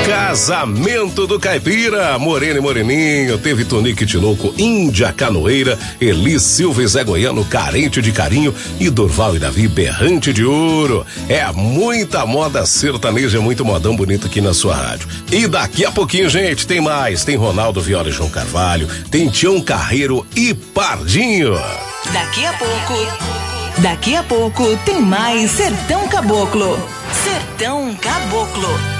Casamento do Caipira, Morena e Moreninho, teve Tonique Tinoco, Índia Canoeira, Elis Silva e Zé Goiano, carente de carinho, e Durval e Davi, berrante de ouro. É muita moda sertaneja, muito modão bonito aqui na sua rádio. E daqui a pouquinho, gente, tem mais, tem Ronaldo Viola e João Carvalho, tem Tião Carreiro e Pardinho. Daqui a pouco tem mais Sertão Caboclo. Sertão Caboclo.